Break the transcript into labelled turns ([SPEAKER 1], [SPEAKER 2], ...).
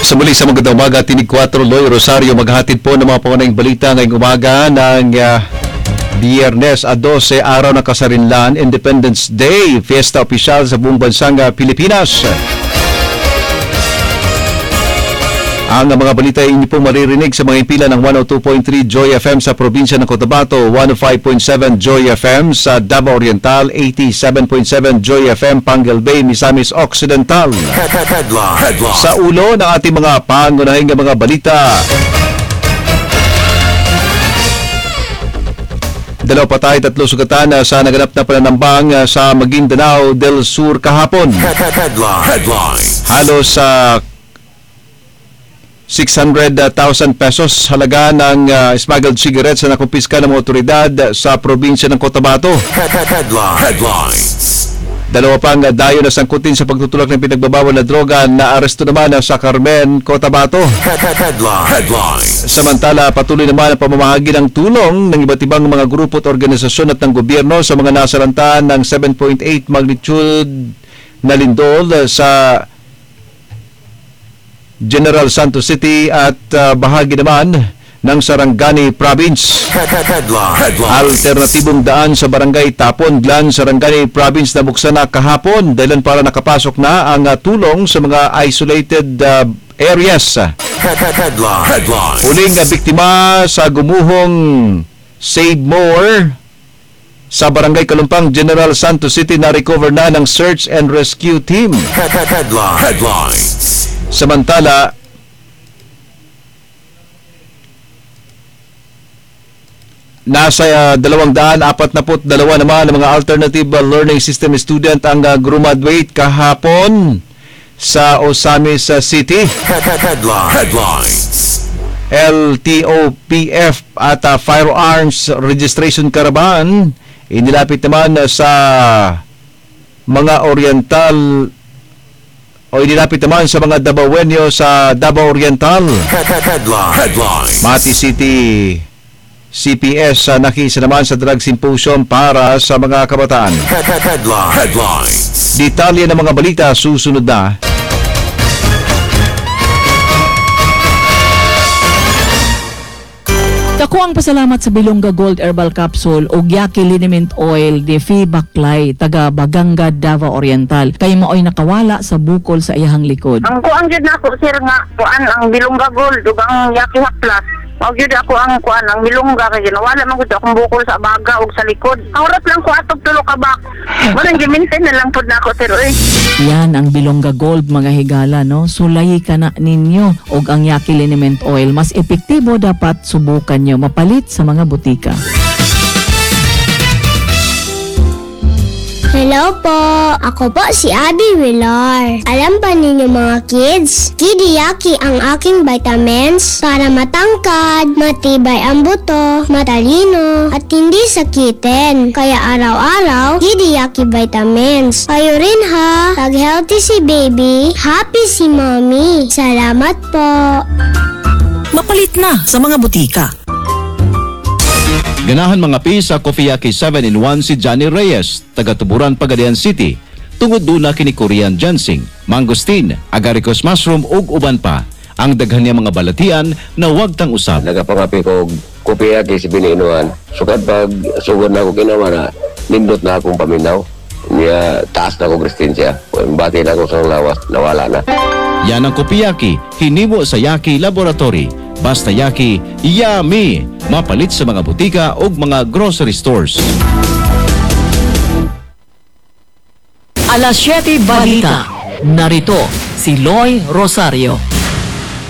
[SPEAKER 1] Sa muli sa magandang umaga, Tinig 4, Loy Rosario, maghatid po ng mga pangunahing balita ngayong umaga ng Biyernes 12, araw ng Kasarinlan, Independence Day, fiesta opisyal sa buong bansang Pilipinas. Ang mga balita ay inyo pong maririnig sa mga impila ng 102.3 Joy FM sa probinsya ng Cotabato, 105.7 Joy FM sa Davao Oriental, 87.7 Joy FM Panguil Bay, Misamis Occidental. Sa ulo ng ating mga pangunahing mga balita, dalawa patay, 3 sugatan sa naganap na pananambang sa Maguindanao del Sur kahapon. Halos sa 600,000 pesos halaga ng smuggled cigarettes na nakumpiska ng mga otoridad sa probinsya ng Cotabato. Dalawa pang dayo na sangkutin sa pagtutulak ng pinagbabawal na droga na aresto naman sa Carmen, Cotabato. Samantala, patuloy naman ang pamamahagi ng tulong ng iba't ibang mga grupo at organisasyon at ng gobyerno sa mga nasalanta ng 7.8 magnitude na lindol sa General Santos City at bahagi naman ng Sarangani Province. Alternatibong daan sa Barangay Tapon, Glan, Sarangani Province na buksan na kahapon dahil para nakapasok na ang tulong sa mga isolated areas. Huling biktima sa gumuhong Save More sa Barangay Kalumpang, General Santos City na recover na ng search and rescue team. Samantala, nasa 242 naman ng mga alternative learning system student ang graduate kahapon sa Osamis City. LTOPF at firearms registration caravan inilapit naman sa mga oriental o inilapit naman sa mga Dabawenyo sa Davao Oriental. Mati City CPS nakisa naman sa drug symposium para sa mga kabataan. Detalye ng mga balita susunod na.
[SPEAKER 2] Dako ang pasalamat sa Bilongga Gold Herbal Capsule o Yaki Liniment Oil de Fi Baklay taga Baganga, Davao Oriental kay maoy nakawala sa bukol sa iyahang likod.
[SPEAKER 3] Ang kuang jud nako sir nga kuan ang Bilongga Gold ug ang Yaki Haplas. Mao jud ako ang kuan ang Bilongga kay nawala man gud akong bukol sa baga ug sa likod. Awrat lang ko atog tulo ka bak. Wala gi-maintain na lang pud nako sir oy.
[SPEAKER 2] Yan ang Bilongga Gold mga higala no. Sulayi ka na ninyo og ang Yaki Liniment Oil mas epektibo dapat subukan nyo mapalit sa mga butika.
[SPEAKER 4] Hello po! Ako po si Abby Villar. Alam ba ninyo mga kids? Kidiyaki ang aking vitamins para matangkad, matibay ang buto, matalino, at hindi sakitin. Kaya araw-araw, Kidiyaki vitamins. Kayo rin ha! Pag healthy si baby, happy si mommy. Salamat po!
[SPEAKER 5] Mapalit na sa mga butika.
[SPEAKER 1] Ganahan mga pisa Coffeeyaki 7-in-1 si Johnny Reyes, taga Tuburan, Pagadian City. Tungod dula kini Korean ginseng, mangosteen, agaricus mushroom ug uban pa. Ang daghan niya mga balatian na wag tang usab.
[SPEAKER 6] Nagapangapi ko Coffeeyaki si biniinuan. Sukad pag sugod na ako ginawa na nindot na akong paminaw. Niya taas na ako kristensya. Bati na ako sa lawas, nawala na.
[SPEAKER 1] Yan ang Coffeeyaki, hinimo sa Yaki Laboratory. Basta Yaki, yummy! Mapalit sa mga butika o mga grocery stores.
[SPEAKER 5] Alas 7 balita. Narito si Loy Rosario.